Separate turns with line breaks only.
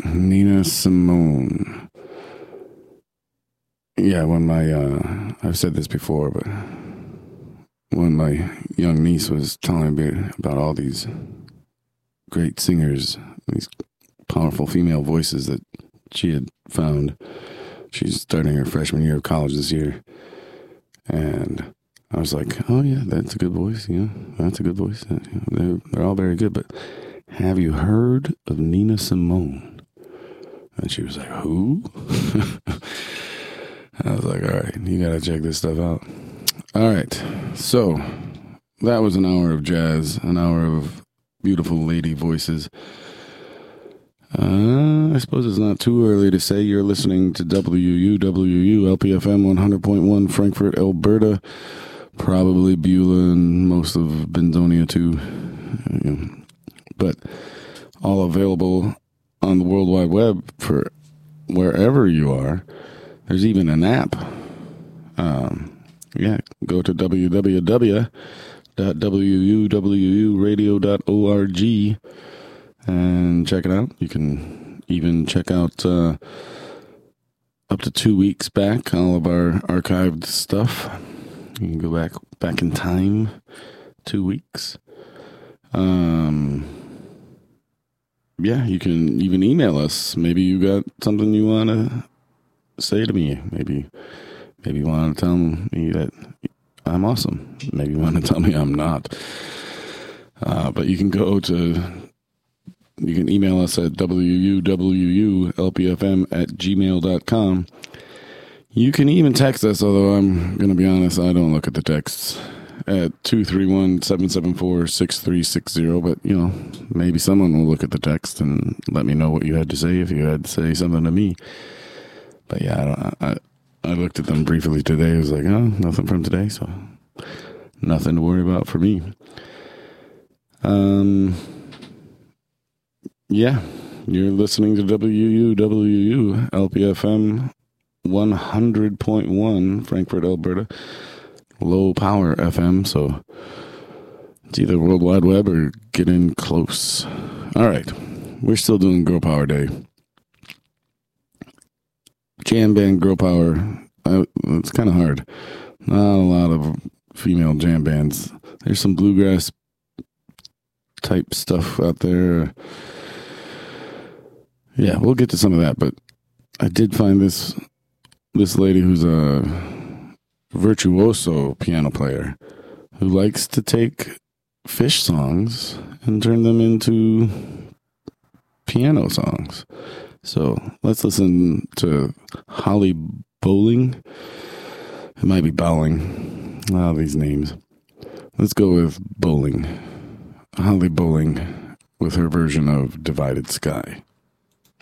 Nina Simone. Yeah, when my, I've said this before, but when my young niece was telling me about all these great singers, these powerful female voices that she had found, she's starting her freshman year of college this year. And I was like, oh yeah, that's a good voice. Yeah, that's a good voice. They're all very good, but have you heard of Nina Simone? And she was like, who? I was like, all right, you got to check this stuff out. All right. So that was an hour of jazz, an hour of beautiful lady voices. I suppose it's not too early to say you're listening to WUWU LPFM 100.1 Frankfurt, Alberta, probably Beulah and most of Benzonia too. But all available on the World Wide Web for wherever you are. There's even an app. Go to www.wuwuradio.org and check it out. You can even check out up to 2 weeks back all of our archived stuff. You can go back in time 2 weeks. You can even email us. Maybe you got something you want to say to me. Maybe you want to tell me that I'm awesome. Maybe you want to tell me I'm not. But you can you can email us at wuwulpfm@gmail.com. You can even text us, although I'm going to be honest, I don't look at the texts, at 231-774-6360. But, maybe someone will look at the text and let me know what you had to say if you had to say something to me. But yeah, I looked at them briefly today. It was like, oh, nothing from today, so nothing to worry about for me. You're listening to WUWU LPFM 100.1 Frankfurt, Alberta. Low power FM, so it's either World Wide Web or get in close. All right, we're still doing Girl Power Day. Jam band Girl Power, it's kind of hard. Not a lot of female jam bands. There's some bluegrass type stuff out there. Yeah, we'll get to some of that, but I did find this lady who's a virtuoso piano player who likes to take Fish songs and turn them into piano songs. So let's listen to Holly Bowling. It might be Bowling. All these names. Let's go with Bowling. Holly Bowling with her version of Divided Sky.